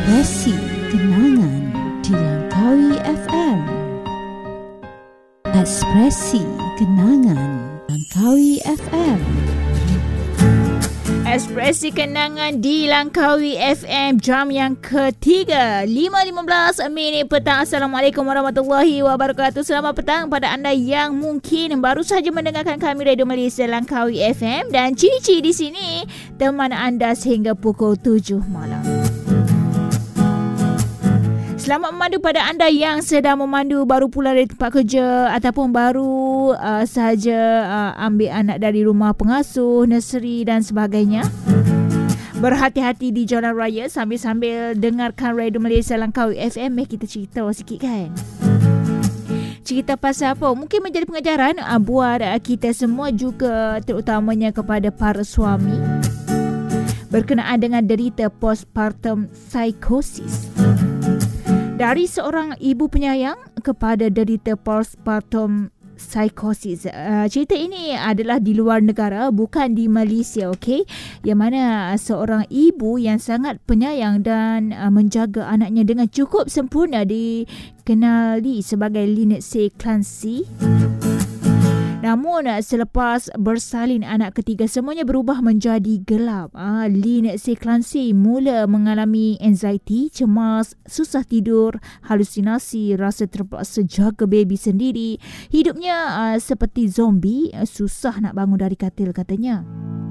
Ekspresi Kenangan di Langkawi FM. Ekspresi Kenangan Langkawi FM. Ekspresi Kenangan di Langkawi FM, jam yang ketiga, 5.15 minit petang. Assalamualaikum warahmatullahi wabarakatuh. Selamat petang pada anda yang mungkin baru sahaja mendengarkan kami Radio Malaysia Langkawi FM. Dan Cici di sini teman anda sehingga pukul 7 malam. Selamat memandu pada anda yang sedang memandu baru pulang dari tempat kerja ataupun baru sahaja ambil anak dari rumah pengasuh, nursery dan sebagainya. Berhati-hati di jalan raya sambil-sambil dengarkan Radio Malaysia Langkawi FM. Kita cerita sikit kan. Cerita pasal apa? Mungkin menjadi pengajaran buat kita semua, juga terutamanya kepada para suami berkenaan dengan derita postpartum psychosis. Dari seorang ibu penyayang kepada derita postpartum psychosis. Cerita ini adalah di luar negara, bukan di Malaysia, okey? Yang mana seorang ibu yang sangat penyayang dan menjaga anaknya dengan cukup sempurna dikenali sebagai Lynette C. Clancy. Namun selepas bersalin anak ketiga, semuanya berubah menjadi gelap. Lynette C. Clancy mula mengalami anxiety, cemas, susah tidur, halusinasi, rasa terpaksa jaga baby sendiri. Hidupnya seperti zombie, susah nak bangun dari katil katanya.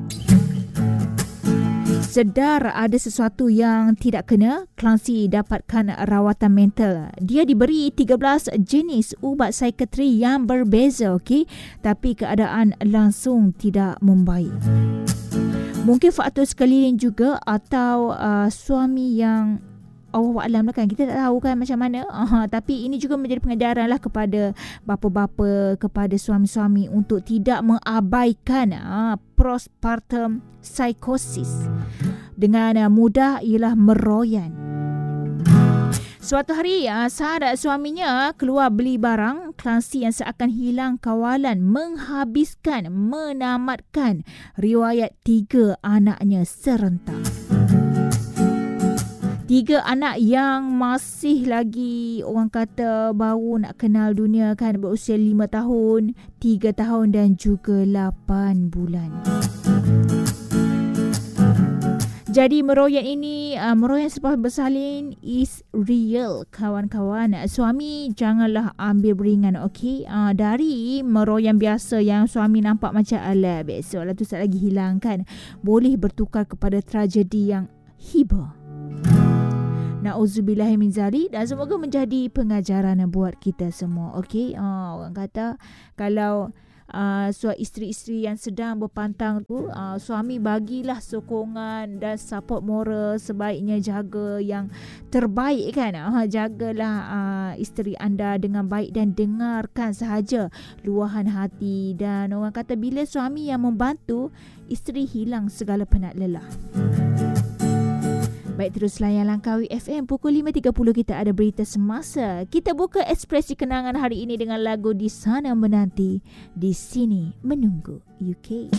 Sedar ada sesuatu yang tidak kena, Clancy dapatkan rawatan mental. Dia diberi 13 jenis ubat psikiatri yang berbeza, okey? Tapi keadaan langsung tidak membaik. Mungkin faktor sekeliling juga atau suami yang Allahuaklam lah kan, kita tak tahu kan macam mana. Tapi ini juga menjadi pengajaran lah kepada bapa-bapa, kepada suami-suami untuk tidak mengabaikan postpartum psychosis. Dengan mudah ialah meroyan. Suatu hari saat suaminya keluar beli barang, Clancy yang seakan hilang kawalan menghabiskan, menamatkan riwayat 3 anaknya serentak. 3 anak yang masih lagi orang kata baru nak kenal dunia kan, berusia 5 tahun, 3 tahun dan juga 8 bulan. Jadi meroyan ini, meroyan selepas bersalin is real kawan-kawan. Suami janganlah ambil beringan, okey? Dari meroyan biasa yang suami nampak macam alah biasa lah tu, tak lagi hilang kan, boleh bertukar kepada tragedi yang hiba. Na'udzubillahi min zalik. Dan semoga menjadi pengajaran buat kita semua, okey? Orang kata kalau isteri-isteri yang sedang berpantang tu, suami bagilah sokongan dan support moral, sebaiknya jaga yang terbaik kan. Jagalah isteri anda dengan baik dan dengarkan sahaja luahan hati. Dan orang kata bila suami yang membantu, isteri hilang segala penat lelah. Baik, terus layan Langkawi FM. Pukul 5.30 kita ada berita semasa. Kita buka ekspresi kenangan hari ini dengan lagu Di Sana Menanti, Di Sini Menunggu UK.